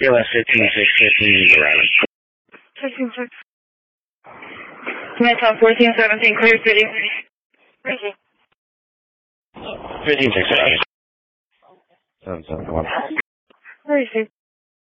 US 15-6-15 Rhode Island. 15-6. Nighttime 14-17, clear city. Where is he? 15-6 Rhode Island. 771. Where is he?